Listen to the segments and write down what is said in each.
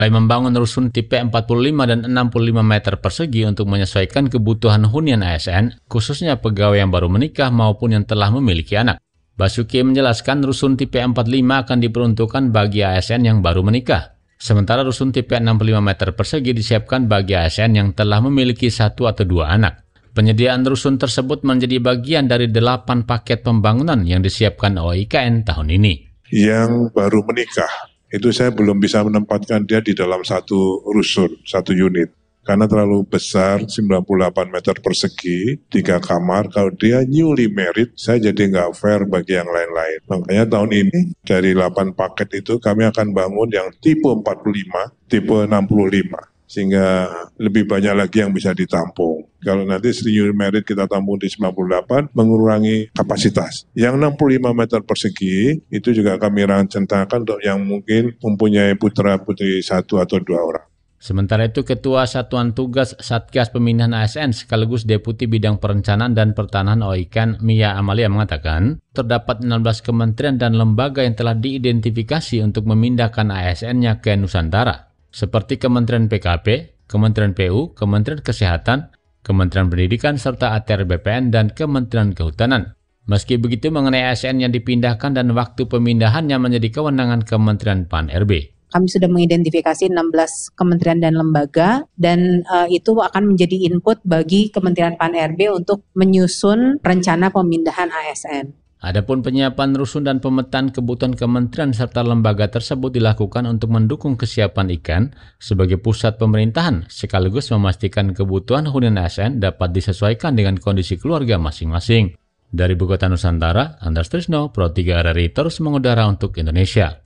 Selain membangun rusun tipe 45 dan 65 meter persegi untuk menyesuaikan kebutuhan hunian ASN, khususnya pegawai yang baru menikah maupun yang telah memiliki anak. Basuki menjelaskan rusun tipe 45 akan diperuntukkan bagi ASN yang baru menikah. Sementara rusun tipe 65 meter persegi disiapkan bagi ASN yang telah memiliki 1 atau 2 anak. Penyediaan rusun tersebut menjadi bagian dari 8 paket pembangunan yang disiapkan OIKN tahun ini. Yang baru menikah, itu saya belum bisa menempatkan dia di dalam satu rusun, satu unit. Karena terlalu besar, 98 meter persegi, 3 kamar. Kalau dia newly married, saya jadi nggak fair bagi yang lain-lain. Makanya tahun ini, dari 8 paket itu, kami akan bangun yang tipe 45, tipe 65. Sehingga lebih banyak lagi yang bisa ditampung. Kalau nanti newly married kita tampung di 98, mengurangi kapasitas. Yang 65 meter persegi, itu juga kami rencanakan untuk yang mungkin mempunyai putra-putri 1 atau 2 orang. Sementara itu, Ketua Satuan Tugas Satgas Pemindahan ASN sekaligus Deputi Bidang Perencanaan dan Pertanahan OIKN Mia Amalia mengatakan, terdapat 16 kementerian dan lembaga yang telah diidentifikasi untuk memindahkan ASN-nya ke Nusantara, seperti Kementerian PKP, Kementerian PU, Kementerian Kesehatan, Kementerian Pendidikan, serta ATR BPN dan Kementerian Kehutanan. Meski begitu, mengenai ASN yang dipindahkan dan waktu pemindahannya menjadi kewenangan Kementerian PAN-RB. Kami sudah mengidentifikasi 16 kementerian dan lembaga dan itu akan menjadi input bagi Kementerian PAN-RB untuk menyusun rencana pemindahan ASN. Adapun penyiapan rusun dan pemetaan kebutuhan kementerian serta lembaga tersebut dilakukan untuk mendukung kesiapan IKAN sebagai pusat pemerintahan sekaligus memastikan kebutuhan hunian ASN dapat disesuaikan dengan kondisi keluarga masing-masing. Dari Ibu Kota Nusantara, Andras Trisno, Pro 3 RRI terus mengudara untuk Indonesia.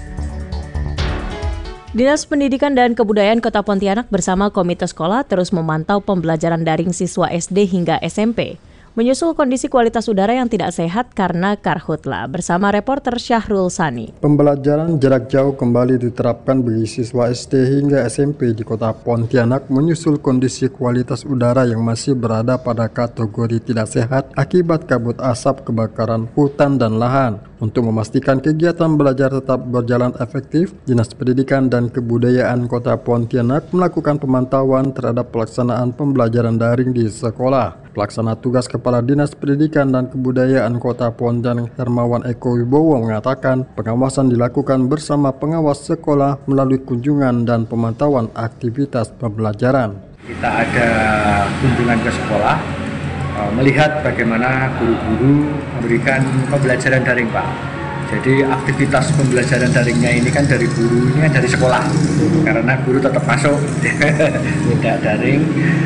Dinas Pendidikan dan Kebudayaan Kota Pontianak bersama Komite Sekolah terus memantau pembelajaran daring siswa SD hingga SMP. Menyusul kondisi kualitas udara yang tidak sehat karena karhutla, bersama reporter Syahrul Sani. Pembelajaran jarak jauh kembali diterapkan bagi siswa SD hingga SMP di Kota Pontianak menyusul kondisi kualitas udara yang masih berada pada kategori tidak sehat akibat kabut asap kebakaran hutan dan lahan. Untuk memastikan kegiatan belajar tetap berjalan efektif, Dinas Pendidikan dan Kebudayaan Kota Pontianak melakukan pemantauan terhadap pelaksanaan pembelajaran daring di sekolah. Pelaksana tugas Kepala Dinas Pendidikan dan Kebudayaan Kota Pontianak Hermawan Eko Wibowo mengatakan pengawasan dilakukan bersama pengawas sekolah melalui kunjungan dan pemantauan aktivitas pembelajaran. Kita ada kunjungan ke sekolah, melihat bagaimana guru-guru memberikan pembelajaran daring, Pak. Jadi aktivitas pembelajaran daringnya ini kan dari guru, ini kan dari sekolah, karena guru tetap masuk, tidak daring.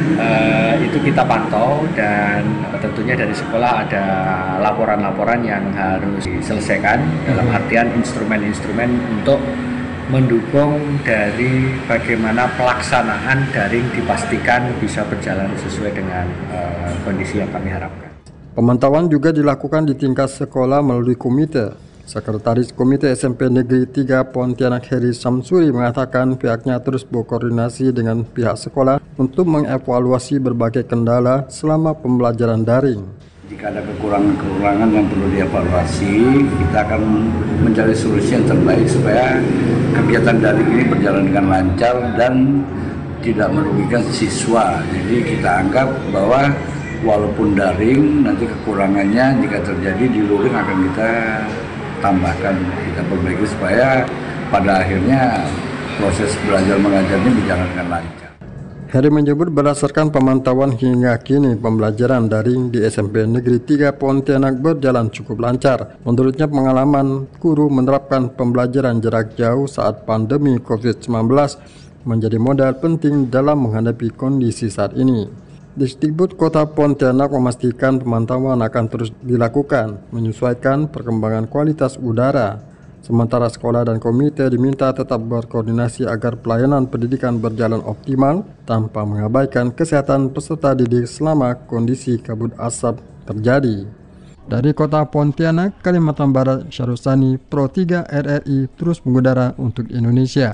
Itu kita pantau dan tentunya dari sekolah ada laporan-laporan yang harus diselesaikan dalam artian instrumen-instrumen untuk mendukung dari bagaimana pelaksanaan daring dipastikan bisa berjalan sesuai dengan kondisi yang kami harapkan. Pemantauan juga dilakukan di tingkat sekolah melalui komite. Sekretaris Komite SMP Negeri 3 Pontianak Heri Samsuri mengatakan pihaknya terus berkoordinasi dengan pihak sekolah untuk mengevaluasi berbagai kendala selama pembelajaran daring. Jika ada kekurangan-kekurangan yang perlu dievaluasi, kita akan mencari solusi yang terbaik supaya kegiatan daring ini berjalan dengan lancar dan tidak merugikan siswa. Jadi kita anggap bahwa walaupun daring, nanti kekurangannya jika terjadi di luring akan kita tambahkan, kita perbaiki supaya pada akhirnya proses belajar mengajarnya berjalan dengan lancar. Heri menyebut berdasarkan pemantauan hingga kini pembelajaran daring di SMP Negeri 3 Pontianak berjalan cukup lancar. Menurutnya pengalaman guru menerapkan pembelajaran jarak jauh saat pandemi COVID-19 menjadi modal penting dalam menghadapi kondisi saat ini. Disdikbud Kota Pontianak memastikan pemantauan akan terus dilakukan menyesuaikan perkembangan kualitas udara. Sementara sekolah dan komite diminta tetap berkoordinasi agar pelayanan pendidikan berjalan optimal tanpa mengabaikan kesehatan peserta didik selama kondisi kabut asap terjadi. Dari Kota Pontianak, Kalimantan Barat, Syahrul Sani, Pro 3 RRI terus mengudara untuk Indonesia.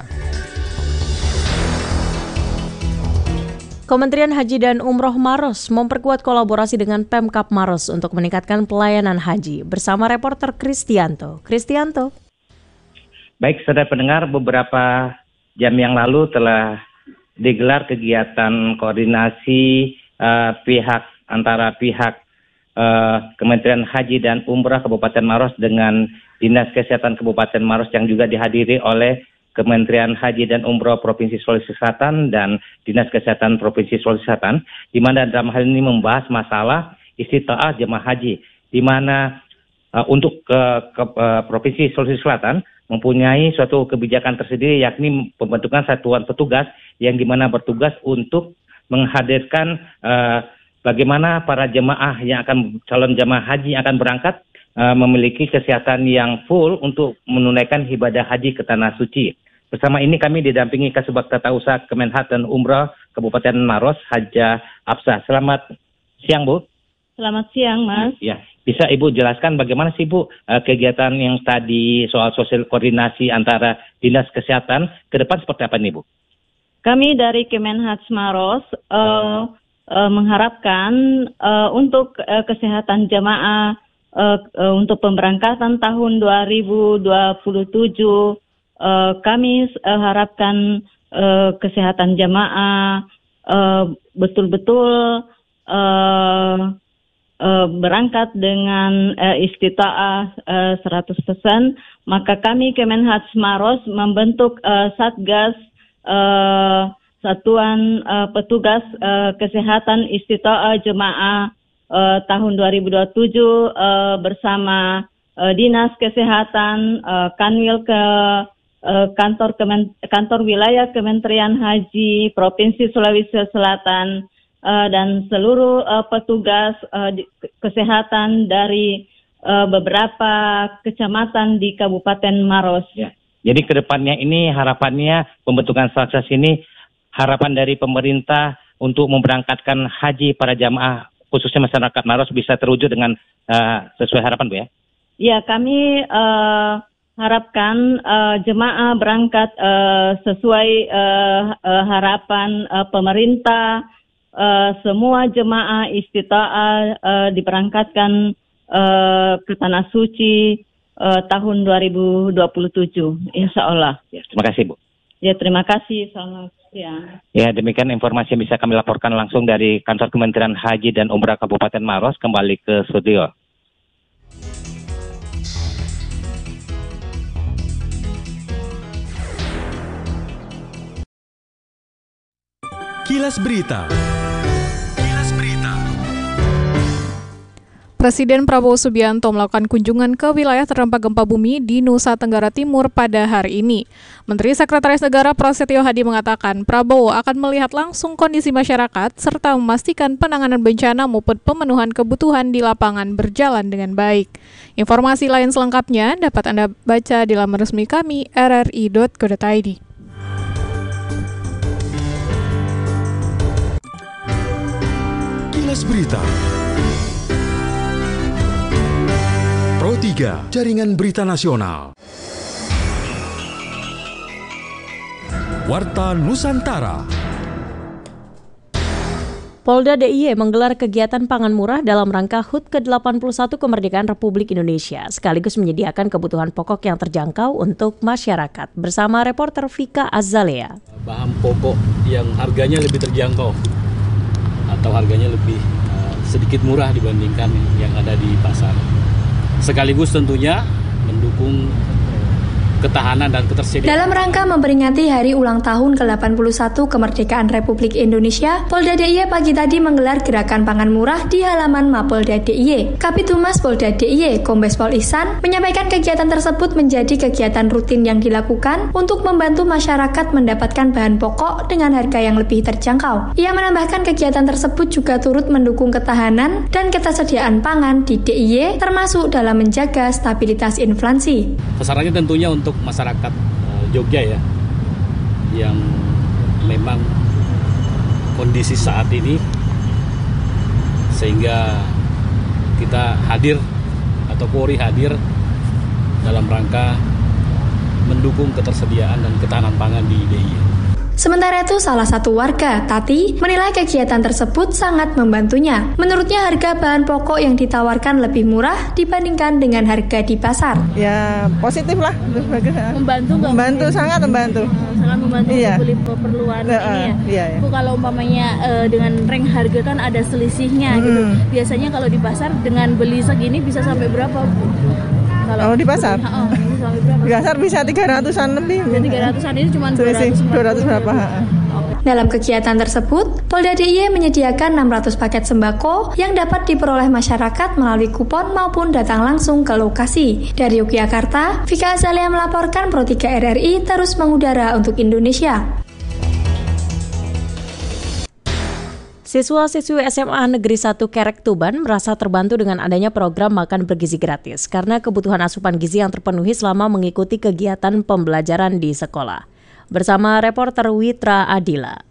Kementerian Haji dan Umroh Maros memperkuat kolaborasi dengan Pemkab Maros untuk meningkatkan pelayanan haji bersama reporter Kristianto. Baik, saudara pendengar, beberapa jam yang lalu telah digelar kegiatan koordinasi antara pihak Kementerian Haji dan Umrah Kabupaten Maros dengan Dinas Kesehatan Kabupaten Maros yang juga dihadiri oleh Kementerian Haji dan Umrah Provinsi Sulawesi Selatan dan Dinas Kesehatan Provinsi Sulawesi Selatan, di mana dalam hal ini membahas masalah istita'ah jemaah haji, di mana untuk Provinsi Sulawesi Selatan mempunyai suatu kebijakan tersendiri, yakni pembentukan satuan petugas yang dimana bertugas untuk menghadirkan bagaimana para jemaah yang akan calon jemaah haji yang akan berangkat memiliki kesehatan yang full untuk menunaikan ibadah haji ke Tanah Suci. Bersama ini kami didampingi Kasubag Tata Usaha Kemenhad dan Umrah Kabupaten Maros, Haja Absa. Selamat siang, Bu. Selamat siang, Mas. Ya, bisa Ibu jelaskan bagaimana sih, Bu, kegiatan yang tadi soal sosial koordinasi antara Dinas Kesehatan ke depan seperti apa nih, Bu? Kami dari Kemenhad Maros mengharapkan untuk kesehatan jamaah untuk pemberangkatan tahun 2027 kami harapkan kesehatan jamaah betul-betul berangkat dengan istita'ah 100%, maka kami Kemenhad Maros membentuk Satgas Satuan Petugas Kesehatan Istita'ah Jemaah tahun 2027 bersama Dinas Kesehatan, Kanwil ke kantor wilayah Kementerian Haji Provinsi Sulawesi Selatan dan seluruh petugas kesehatan dari beberapa kecamatan di Kabupaten Maros. Ya. Jadi ke depannya ini harapannya pembentukan Satgas ini, harapan dari pemerintah untuk memberangkatkan haji para jamaah khususnya masyarakat Maros bisa terwujud dengan sesuai harapan, Bu, ya? Ya, kami harapkan jemaah berangkat sesuai harapan pemerintah. Semua jemaah istita'ah diberangkatkan ke Tanah Suci tahun 2027, insya Allah. Ya, terima kasih, Bu. Ya, terima kasih. Selamat siang. Ya, demikian informasi yang bisa kami laporkan langsung dari Kantor Kementerian Haji dan Umrah Kabupaten Maros. Kembali ke studio. Kilas Berita. Presiden Prabowo Subianto melakukan kunjungan ke wilayah terdampak gempa bumi di Nusa Tenggara Timur pada hari ini. Menteri Sekretaris Negara Prasetyo Hadi mengatakan Prabowo akan melihat langsung kondisi masyarakat serta memastikan penanganan bencana maupun pemenuhan kebutuhan di lapangan berjalan dengan baik. Informasi lain selengkapnya dapat Anda baca di laman resmi kami rri.co.id. Kilas Berita. Pro 3, Jaringan Berita Nasional. Warta Nusantara. Polda DIY menggelar kegiatan pangan murah dalam rangka HUT ke-81 Kemerdekaan Republik Indonesia, sekaligus menyediakan kebutuhan pokok yang terjangkau untuk masyarakat. Bersama reporter Vika Azalea. Bahan pokok yang harganya lebih terjangkau atau harganya lebih sedikit murah dibandingkan yang ada di pasar. Sekaligus tentunya mendukung ketahanan dan ketersediaan. Dalam rangka memperingati hari ulang tahun ke-81 Kemerdekaan Republik Indonesia, Polda DIY pagi tadi menggelar gerakan pangan murah di halaman Mapolda DIY. Kabid Humas Polda DIY, Kombes Pol Ihsan, menyampaikan kegiatan tersebut menjadi kegiatan rutin yang dilakukan untuk membantu masyarakat mendapatkan bahan pokok dengan harga yang lebih terjangkau. Ia menambahkan kegiatan tersebut juga turut mendukung ketahanan dan ketersediaan pangan di DIY, termasuk dalam menjaga stabilitas inflasi. Sasarannya tentunya untuk masyarakat Jogja ya, yang memang kondisi saat ini sehingga kita hadir atau Polri hadir dalam rangka mendukung ketersediaan dan ketahanan pangan di DIY. Sementara itu, salah satu warga, Tati, menilai kegiatan tersebut sangat membantunya. Menurutnya harga bahan pokok yang ditawarkan lebih murah dibandingkan dengan harga di pasar. Ya positif lah. Membantu nggak? Membantu, sangat membantu. Sangat membantu untuk beli keperluan ini ya. Iya. Bu, kalau umpamanya dengan rank harga kan ada selisihnya gitu. Biasanya kalau di pasar dengan beli segini bisa sampai berapa, Bu? Kalau di pasar? Di pasar bisa 300-an lebih. Jadi 300-an ini cuma 200 berapa? Dalam kegiatan tersebut, Polda DIY menyediakan 600 paket sembako yang dapat diperoleh masyarakat melalui kupon maupun datang langsung ke lokasi. Dari Yogyakarta, Vika Azalia melaporkan Pro 3 RRI terus mengudara untuk Indonesia. Siswa-siswi SMA Negeri 1 Kerek Tuban merasa terbantu dengan adanya program makan bergizi gratis karena kebutuhan asupan gizi yang terpenuhi selama mengikuti kegiatan pembelajaran di sekolah. Bersama reporter Witra Adila.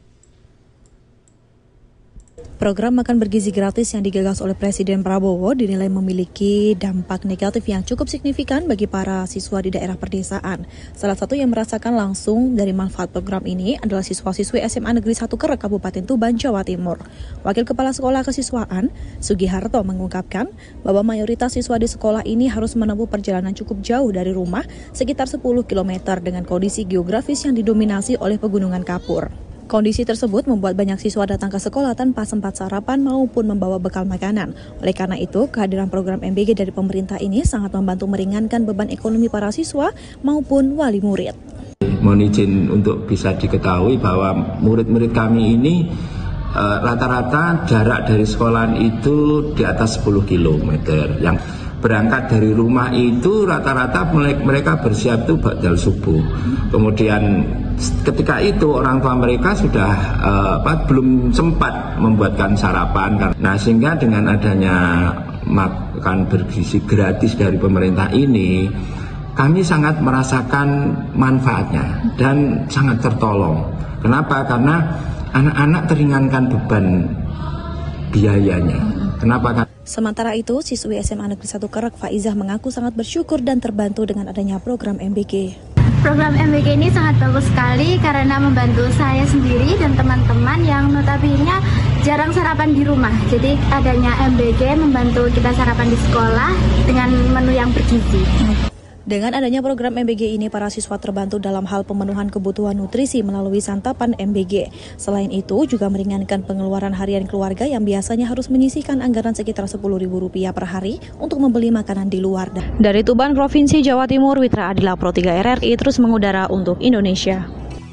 Program makan bergizi gratis yang digagas oleh Presiden Prabowo dinilai memiliki dampak negatif yang cukup signifikan bagi para siswa di daerah perdesaan. Salah satu yang merasakan langsung dari manfaat program ini adalah siswa-siswi SMA Negeri 1 Kerek Kabupaten Tuban, Jawa Timur. Wakil Kepala Sekolah Kesiswaan, Sugiharto, mengungkapkan bahwa mayoritas siswa di sekolah ini harus menempuh perjalanan cukup jauh dari rumah, sekitar 10 km dengan kondisi geografis yang didominasi oleh pegunungan kapur. Kondisi tersebut membuat banyak siswa datang ke sekolah tanpa sempat sarapan maupun membawa bekal makanan. Oleh karena itu, kehadiran program MBG dari pemerintah ini sangat membantu meringankan beban ekonomi para siswa maupun wali murid. Mohon izin untuk bisa diketahui bahwa murid-murid kami ini rata-rata jarak dari sekolahan itu di atas 10 km. Yang berangkat dari rumah itu rata-rata mereka bersiap itu ba'dal subuh. Kemudian ketika itu orang tua mereka sudah belum sempat membuatkan sarapan. Nah, sehingga dengan adanya makan bergizi gratis dari pemerintah ini, kami sangat merasakan manfaatnya dan sangat tertolong. Kenapa? Karena anak-anak teringankan beban biayanya. Kenapa? Sementara itu, siswi SMA Negeri 1 Kerek Faizah mengaku sangat bersyukur dan terbantu dengan adanya program MBG. Program MBG ini sangat bagus sekali karena membantu saya sendiri dan teman-teman yang notabene jarang sarapan di rumah. Jadi adanya MBG membantu kita sarapan di sekolah dengan menu yang bergizi. Dengan adanya program MBG ini, para siswa terbantu dalam hal pemenuhan kebutuhan nutrisi melalui santapan MBG. Selain itu, juga meringankan pengeluaran harian keluarga yang biasanya harus menyisihkan anggaran sekitar Rp10.000 per hari untuk membeli makanan di luar. Dari Tuban, Provinsi Jawa Timur, Witra Adila, Pro 3 RRI terus mengudara untuk Indonesia.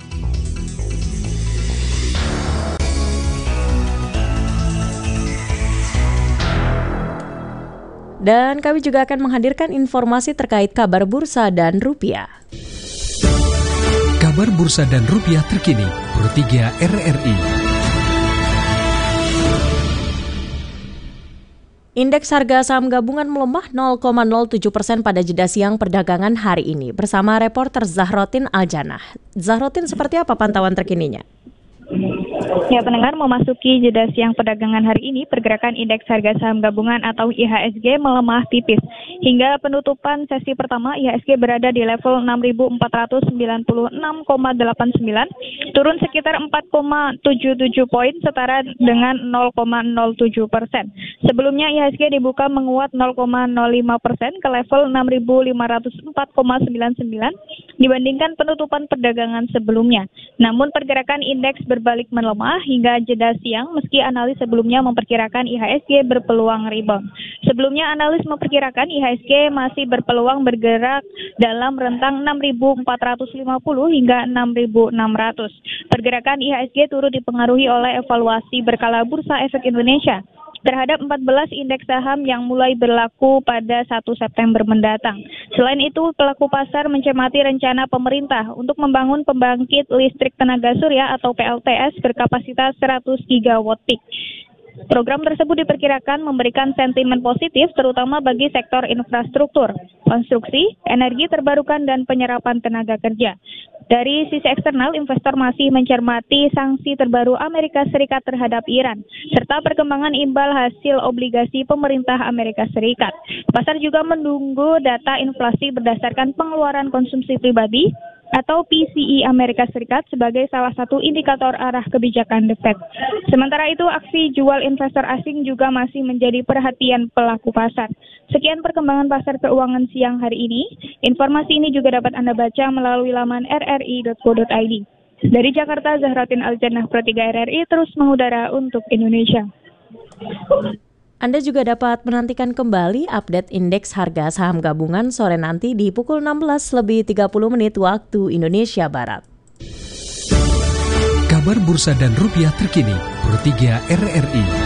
Dan kami juga akan menghadirkan informasi terkait kabar bursa dan rupiah. Kabar bursa dan rupiah terkini, Pro 3 RRI. Indeks harga saham gabungan melemah 0,07% pada jeda siang perdagangan hari ini. Bersama reporter Zahrotin Aljanah. Zahrotin, seperti apa pantauan terkininya? Ya, pendengar, memasuki jeda siang perdagangan hari ini, pergerakan indeks harga saham gabungan atau IHSG melemah tipis. Hingga penutupan sesi pertama, IHSG berada di level 6.496,89, turun sekitar 4,77 poin, setara dengan 0,07%. Sebelumnya IHSG dibuka menguat 0,05% ke level 6.504,99 dibandingkan penutupan perdagangan sebelumnya. Namun pergerakan indeks berbalik melemah hingga jeda siang meski analis sebelumnya memperkirakan IHSG berpeluang rebound. Sebelumnya analis memperkirakan IHSG masih berpeluang bergerak dalam rentang 6.450 hingga 6.600. Pergerakan IHSG turut dipengaruhi oleh evaluasi berkala Bursa Efek Indonesia terhadap 14 indeks saham yang mulai berlaku pada 1 September mendatang. Selain itu, pelaku pasar mencermati rencana pemerintah untuk membangun pembangkit listrik tenaga surya atau PLTS berkapasitas 100 GW peak. Program tersebut diperkirakan memberikan sentimen positif terutama bagi sektor infrastruktur, konstruksi, energi terbarukan, dan penyerapan tenaga kerja. Dari sisi eksternal, investor masih mencermati sanksi terbaru Amerika Serikat terhadap Iran, serta perkembangan imbal hasil obligasi pemerintah Amerika Serikat. Pasar juga menunggu data inflasi berdasarkan pengeluaran konsumsi pribadi, atau PCE Amerika Serikat sebagai salah satu indikator arah kebijakan The Fed. Sementara itu, aksi jual investor asing juga masih menjadi perhatian pelaku pasar. Sekian perkembangan pasar keuangan siang hari ini. Informasi ini juga dapat Anda baca melalui laman rri.co.id. Dari Jakarta, Zahratin Aljannah, Pro 3 RRI terus mengudara untuk Indonesia. Anda juga dapat menantikan kembali update indeks harga saham gabungan sore nanti di pukul 16:30 waktu Indonesia Barat. Kabar bursa dan rupiah terkini, Pro 3 RRI.